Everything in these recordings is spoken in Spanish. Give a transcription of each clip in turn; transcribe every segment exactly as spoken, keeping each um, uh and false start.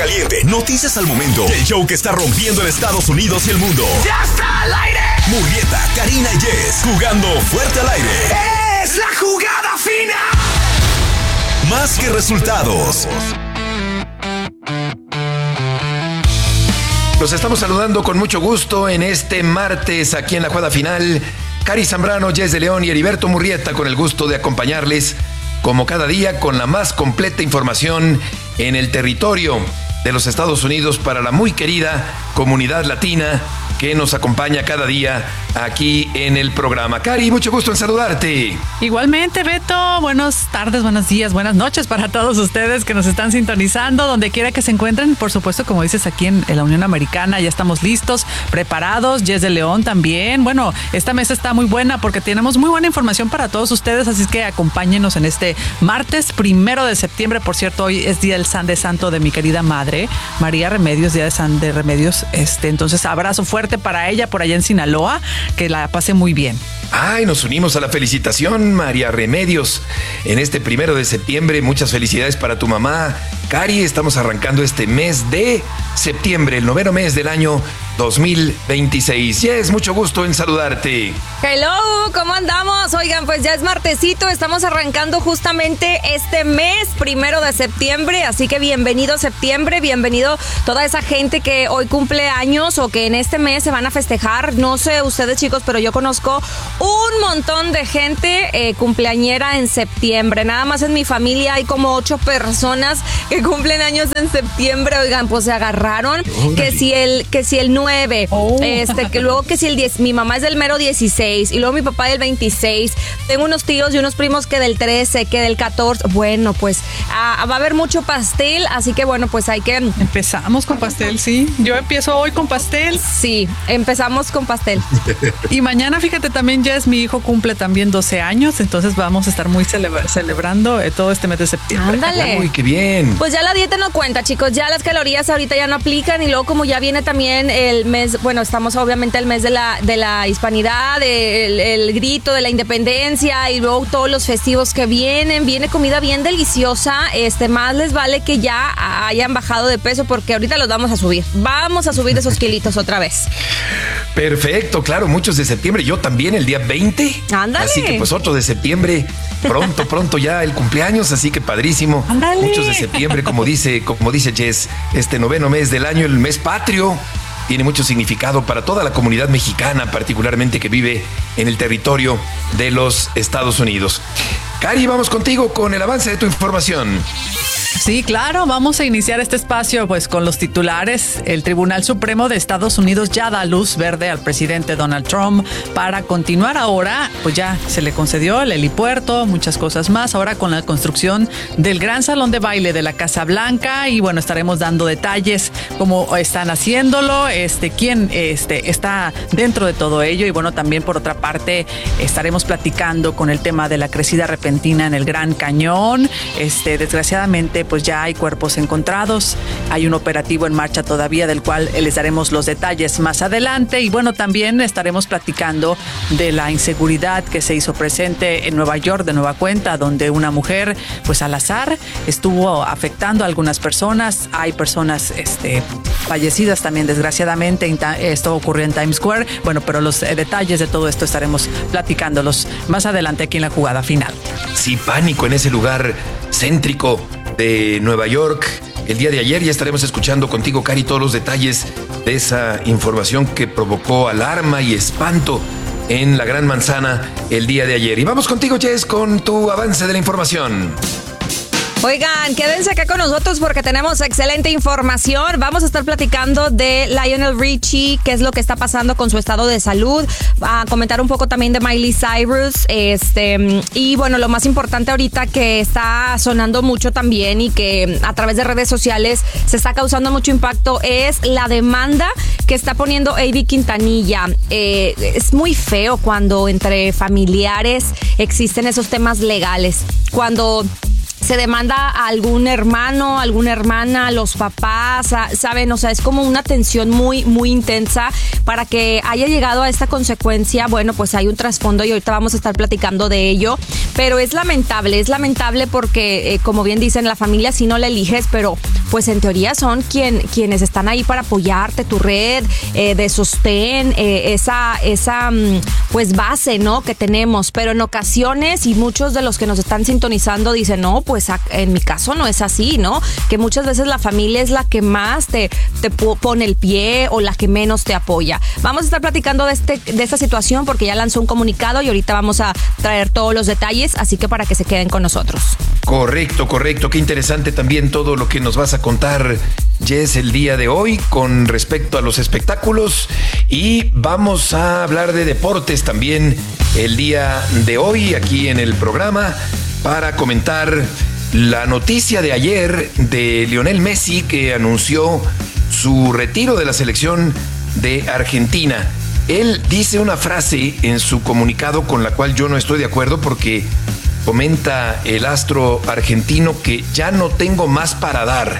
caliente, noticias al momento. El show que está rompiendo en Estados Unidos y el mundo. ¡Ya está al aire! Murrieta, Karina y Jess, jugando fuerte al aire. ¡Es la jugada final! Más que resultados. Los estamos saludando con mucho gusto en este martes aquí en la jugada final. Cari Zambrano, Jess de León y Heriberto Murrieta con el gusto de acompañarles como cada día con la más completa información en el territorio de los Estados Unidos para la muy querida comunidad latina que nos acompaña cada día aquí en el programa. Cari, mucho gusto en saludarte. Igualmente, Beto, buenas tardes, buenos días, buenas noches para todos ustedes que nos están sintonizando, donde quiera que se encuentren. Por supuesto, como dices, aquí en, en la Unión Americana ya estamos listos, preparados. Jess de León también. Bueno, esta mesa está muy buena porque tenemos muy buena información para todos ustedes, así es que acompáñenos en este martes primero de septiembre. Por cierto, hoy es día del San de Santo de mi querida madre, María Remedios, día de San de Remedios. Este, entonces, abrazo fuerte para ella por allá en Sinaloa, que la pase muy bien. Ay, nos unimos a la felicitación, María Remedios, en este primero de septiembre. Muchas felicidades para tu mamá, Cari. Estamos arrancando este mes de septiembre, el noveno mes del año dos mil veintiséis. Yes, mucho gusto en saludarte. Hello, ¿cómo andamos? Oigan, pues ya es martesito, estamos arrancando justamente este mes, primero de septiembre, así que bienvenido septiembre, bienvenido toda esa gente que hoy cumple años o que en este mes se van a festejar. No sé ustedes, chicos, pero yo conozco un montón de gente eh, cumpleañera en septiembre. Nada más en mi familia hay como ocho personas que cumplen años en septiembre. Oigan, pues se agarraron, oh, que si el, que si el nueve, oh. este, que luego que si el diez, mi mamá es del mero dieciséis y luego mi papá del veintiséis. Tengo unos tíos y unos primos que del trece, que del catorce. Bueno, pues ah, va a haber mucho pastel, así que bueno, pues hay que... Empezamos con pastel, sí. Yo empiezo hoy con pastel. Sí, empezamos con pastel. Y mañana, fíjate, también Jess, mi hijo cumple también doce años, entonces vamos a estar muy celebra- celebrando eh, todo este mes de septiembre. Ándale. Uy, qué bien. Pues ya la dieta no cuenta, chicos, ya las calorías ahorita ya no aplican y luego como ya viene también el mes, bueno, estamos obviamente el mes de la, de la hispanidad, el, el grito de la independencia y luego todos los festivos que vienen, viene comida bien deliciosa, este, más les vale que ya hayan bajado de peso porque ahorita los vamos a subir, vamos a subir esos kilitos otra vez. Perfecto, claro, muchos de septiembre, yo también el día veinte. Ándale. Así que pues otro de septiembre, pronto, pronto ya el cumpleaños, así que padrísimo. Ándale. Muchos de septiembre, como dice, como dice Jess, este noveno mes del año, el mes patrio, tiene mucho significado para toda la comunidad mexicana, particularmente que vive en el territorio de los Estados Unidos. Cari, vamos contigo con el avance de tu información. Sí, claro, vamos a iniciar este espacio pues con los titulares. El Tribunal Supremo de Estados Unidos ya da luz verde al presidente Donald Trump para continuar ahora, pues ya se le concedió el helipuerto, muchas cosas más, ahora con la construcción del gran salón de baile de la Casa Blanca y bueno, estaremos dando detalles cómo están haciéndolo, este, quién este, está dentro de todo ello y bueno, también por otra parte estaremos platicando con el tema de la crecida repentina en el Gran Cañón. Este, desgraciadamente pues ya hay cuerpos encontrados, hay un operativo en marcha todavía del cual les daremos los detalles más adelante y bueno, también estaremos platicando de la inseguridad que se hizo presente en Nueva York de nueva cuenta, donde una mujer pues al azar estuvo afectando a algunas personas, hay personas este, fallecidas también desgraciadamente, esto ocurrió en Times Square, bueno, pero los detalles de todo esto estaremos platicándolos más adelante aquí en la jugada final. Sí, pánico en ese lugar céntrico de Nueva York. El día de ayer ya estaremos escuchando contigo, Cari, todos los detalles de esa información que provocó alarma y espanto en la Gran Manzana el día de ayer. Y vamos contigo, Jess, con tu avance de la información. Oigan, quédense acá con nosotros porque tenemos excelente información. Vamos a estar platicando de Lionel Richie, qué es lo que está pasando con su estado de salud. A comentar un poco también de Miley Cyrus. Este, y bueno, lo más importante ahorita que está sonando mucho también y que a través de redes sociales se está causando mucho impacto es la demanda que está poniendo Avi Quintanilla. Eh, es muy feo cuando entre familiares existen esos temas legales. Cuando se demanda a algún hermano, alguna hermana, los papás, ¿saben? O sea, es como una tensión muy, muy intensa para que haya llegado a esta consecuencia. Bueno, pues hay un trasfondo y ahorita vamos a estar platicando de ello, pero es lamentable, es lamentable porque, eh, como bien dicen, la familia sí no la eliges, pero pues en teoría son quien, quienes están ahí para apoyarte, tu red eh, de sostén, eh, esa, esa pues base, ¿no? Que tenemos, pero en ocasiones, y muchos de los que nos están sintonizando dicen, no, pues en mi caso no es así, ¿no? Que muchas veces la familia es la que más te, te pone el pie o la que menos te apoya. Vamos a estar platicando de, este, de esta situación porque ya lanzó un comunicado y ahorita vamos a traer todos los detalles, así que para que se queden con nosotros. Correcto, correcto. Qué interesante también todo lo que nos vas a contar, Jess, el día de hoy con respecto a los espectáculos, y vamos a hablar de deportes también el día de hoy aquí en el programa para comentar la noticia de ayer de Lionel Messi, que anunció su retiro de la selección de Argentina. Él dice una frase en su comunicado con la cual yo no estoy de acuerdo, porque comenta el astro argentino que ya no tengo más para dar.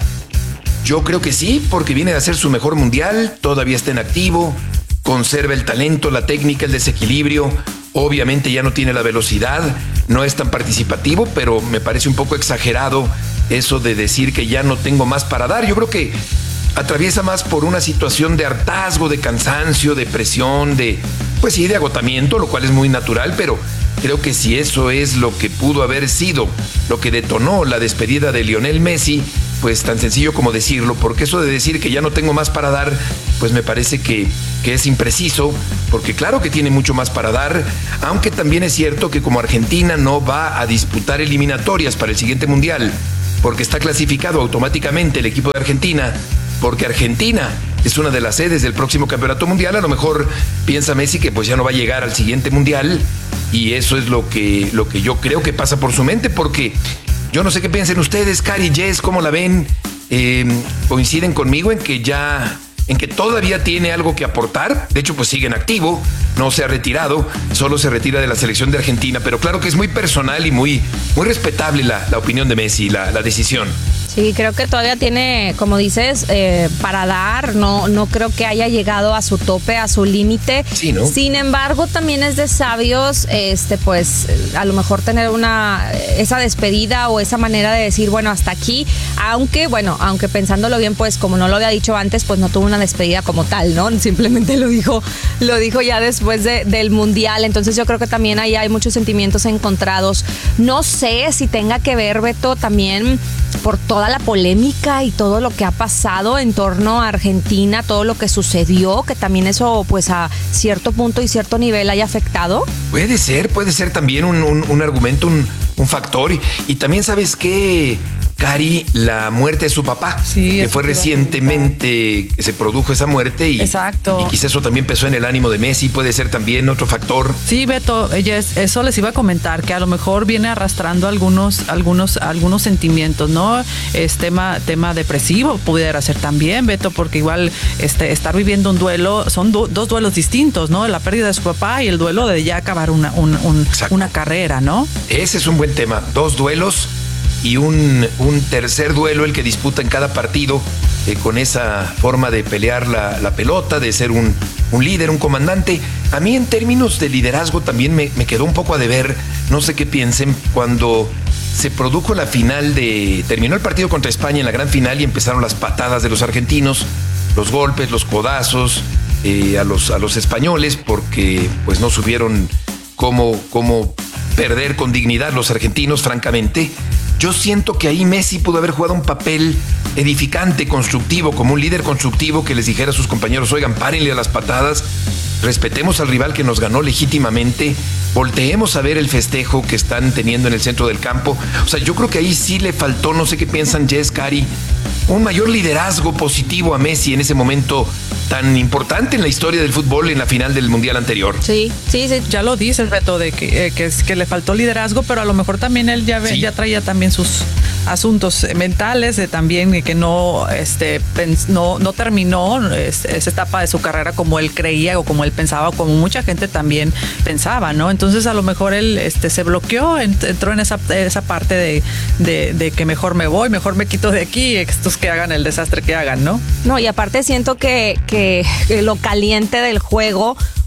Yo creo que sí, porque viene de hacer su mejor mundial, todavía está en activo, conserva el talento, la técnica, el desequilibrio. Obviamente ya no tiene la velocidad, no es tan participativo, pero me parece un poco exagerado eso de decir que ya no tengo más para dar. Yo creo que atraviesa más por una situación de hartazgo, de cansancio, de presión, de, pues sí, de agotamiento, lo cual es muy natural, pero creo que si eso es lo que pudo haber sido, lo que detonó la despedida de Lionel Messi, pues tan sencillo como decirlo, porque eso de decir que ya no tengo más para dar, pues me parece que, que es impreciso, porque claro que tiene mucho más para dar, aunque también es cierto que como Argentina no va a disputar eliminatorias para el siguiente mundial, porque está clasificado automáticamente el equipo de Argentina, porque Argentina es una de las sedes del próximo campeonato mundial, a lo mejor piensa Messi que pues ya no va a llegar al siguiente mundial, y eso es lo que, lo que yo creo que pasa por su mente, porque yo no sé qué piensen ustedes, Cari, Jess, ¿cómo la ven? Eh, ¿Coinciden conmigo en que ya, en que todavía tiene algo que aportar? De hecho, pues sigue en activo, no se ha retirado, solo se retira de la selección de Argentina, pero claro que es muy personal y muy, muy respetable la, la opinión de Messi, la, la decisión. Sí, creo que todavía tiene, como dices, eh, para dar. No, no creo que haya llegado a su tope, a su límite. Sí, ¿no? Sin embargo, también es de sabios, este, pues, a lo mejor tener una esa despedida o esa manera de decir, bueno, hasta aquí. Aunque, bueno, aunque pensándolo bien, pues, como no lo había dicho antes, pues no tuvo una despedida como tal, ¿no? Simplemente lo dijo, lo dijo ya después de, del mundial. Entonces, yo creo que también ahí hay muchos sentimientos encontrados. No sé si tenga que ver, Beto, también por toda la polémica y todo lo que ha pasado en torno a Argentina, todo lo que sucedió, que también eso pues a cierto punto y cierto nivel haya afectado. Puede ser, puede ser también un, un, un argumento, un, un factor. Y, y también, ¿sabes qué, Cari? La muerte de su papá, sí, que fue recientemente que se produjo esa muerte, y, Exacto. y quizás eso también pesó en el ánimo de Messi, puede ser también otro factor. Sí, Beto, yes, eso les iba a comentar, que a lo mejor viene arrastrando algunos, algunos, algunos sentimientos, ¿no? Es tema, tema depresivo, pudiera ser también, Beto, porque igual este, estar viviendo un duelo, son do, dos duelos distintos, ¿no? La pérdida de su papá y el duelo de ya acabar una, un, un, una carrera, ¿no? Ese es un buen tema, dos duelos y un, un tercer duelo, el que disputa en cada partido, eh, con esa forma de pelear la, la pelota, de ser un, un líder, un comandante. A mí en términos de liderazgo también me, me quedó un poco a deber, no sé qué piensen, cuando se produjo la final de... Terminó el partido contra España en la gran final y empezaron las patadas de los argentinos, los golpes, los codazos eh, a, los, a los españoles, porque pues no supieron cómo, cómo perder con dignidad los argentinos, francamente. Yo siento que ahí Messi pudo haber jugado un papel edificante, constructivo, como un líder constructivo que les dijera a sus compañeros, oigan, párenle a las patadas, respetemos al rival que nos ganó legítimamente, volteemos a ver el festejo que están teniendo en el centro del campo. O sea, yo creo que ahí sí le faltó, no sé qué piensan, Jess, Cari, un mayor liderazgo positivo a Messi en ese momento tan importante en la historia del fútbol en la final del Mundial anterior. Sí, sí, sí. Ya lo dice el Beto, de que, eh, que, es, que le faltó liderazgo, pero a lo mejor también él ya, sí. ya traía también sus asuntos mentales, de también que no, este, pens, no, no terminó es, esa etapa de su carrera como él creía o como él pensaba, o como mucha gente también pensaba, ¿no? Entonces a lo mejor él este, se bloqueó, entró en esa, esa parte de, de, de que mejor me voy, mejor me quito de aquí, estos que hagan el desastre que hagan, ¿no? No, y aparte siento que, que, que lo caliente del juego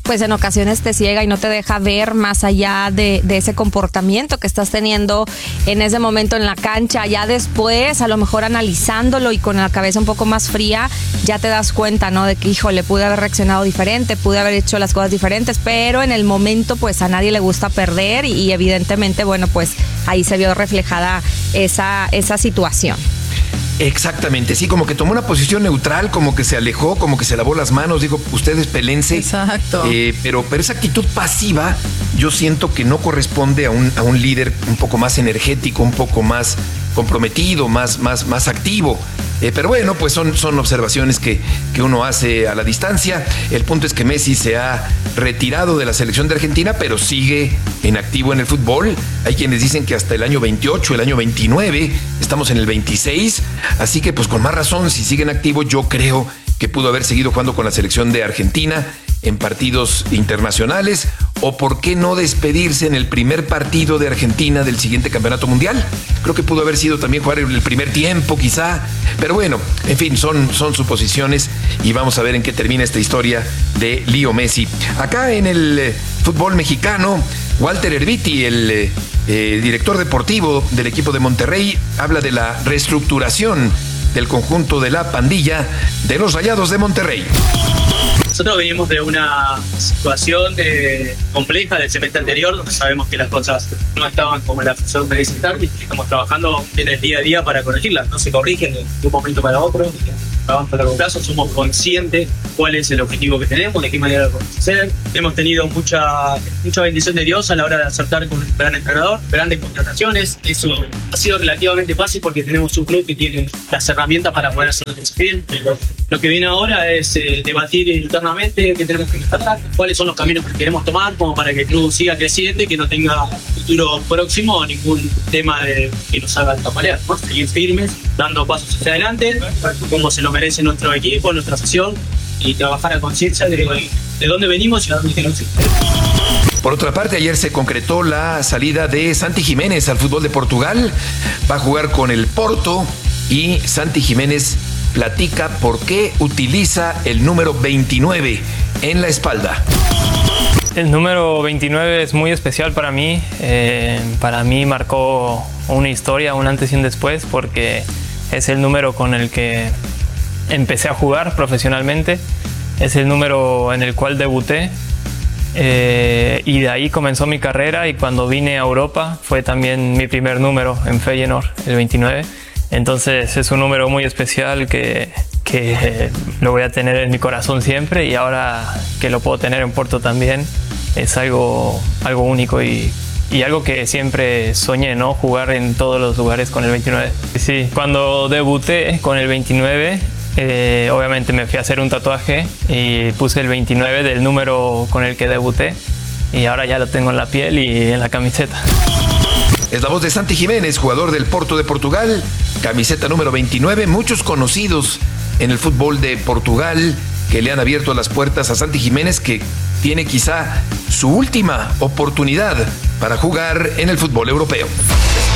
pues en ocasiones te ciega y no te deja ver más allá de, de ese comportamiento que estás teniendo en ese momento en la cancha. Ya después, a lo mejor analizándolo y con la cabeza un poco más fría, ya te das cuenta, ¿no? De que, híjole, pude haber reaccionado diferente, pude haber hecho las cosas diferentes, pero en el momento, pues a nadie le gusta perder y, y evidentemente, bueno, pues ahí se vio reflejada esa, esa situación. Exactamente, sí, como que tomó una posición neutral, como que se alejó, como que se lavó las manos, dijo, ustedes pelense. Exacto. Eh, pero, pero esa actitud pasiva, yo siento que no corresponde a un, a un líder un poco más energético, un poco más comprometido, más, más, más activo. Eh, pero bueno, pues son, son observaciones que, que uno hace a la distancia. El punto es que Messi se ha retirado de la selección de Argentina, pero sigue en activo en el fútbol. Hay quienes dicen que hasta el año veintiocho, el año veintinueve, estamos en el veintiséis. Así que pues con más razón, si sigue en activo, yo creo que pudo haber seguido jugando con la selección de Argentina en partidos internacionales, o por qué no despedirse en el primer partido de Argentina del siguiente campeonato mundial. Creo que pudo haber sido también jugar el primer tiempo quizá, pero bueno, en fin, son, son suposiciones y vamos a ver en qué termina esta historia de Leo Messi. Acá en el eh, fútbol mexicano, Walter Erviti, el eh, eh, director deportivo del equipo de Monterrey, habla de la reestructuración del conjunto de la pandilla de los Rayados de Monterrey. Nosotros venimos de una situación eh, compleja del semestre anterior, donde sabemos que las cosas no estaban como la profesor merece estar, y estamos trabajando en el día a día para corregirlas. No se corrigen de un momento para otro, trabajamos a largo plazo, somos conscientes cuál es el objetivo que tenemos, de qué manera lo podemos hacer. Hemos tenido mucha, mucha bendición de Dios a la hora de acertar con un gran entrenador, grandes contrataciones. Eso ha sido relativamente fácil porque tenemos un club que tiene las herramientas para poder hacerlo bien. Pero lo que viene ahora es eh, debatir internamente qué tenemos que mejorar, cuáles son los caminos que queremos tomar como para que el club siga creciendo y que no tenga futuro próximo o ningún tema de, que nos haga tambalear, ¿no? Seguir firmes, dando pasos hacia adelante, como se lo merece nuestro equipo, nuestra afición, y trabajar a conciencia de, de dónde venimos y a dónde queremos ir. Por otra parte, ayer se concretó la salida de Santi Jiménez al fútbol de Portugal. Va a jugar con el Porto y Santi Jiménez platica por qué utiliza el número veintinueve en la espalda. El número veintinueve es muy especial para mí. Eh, para mí marcó una historia, un antes y un después, porque es el número con el que empecé a jugar profesionalmente. Es el número en el cual debuté. Eh, y de ahí comenzó mi carrera, y cuando vine a Europa fue también mi primer número en Feyenoord, el veintinueve. Entonces es un número muy especial que, que lo voy a tener en mi corazón siempre, y ahora que lo puedo tener en Porto también es algo, algo único y, y algo que siempre soñé, ¿no? Jugar en todos los lugares con el veintinueve. Sí, cuando debuté con el veintinueve, eh, obviamente me fui a hacer un tatuaje y puse el veintinueve del número con el que debuté, y ahora ya lo tengo en la piel y en la camiseta. Es la voz de Santi Jiménez, jugador del Porto de Portugal, camiseta número veintinueve. Muchos conocidos en el fútbol de Portugal que le han abierto las puertas a Santi Jiménez, que tiene quizá su última oportunidad para jugar en el fútbol europeo.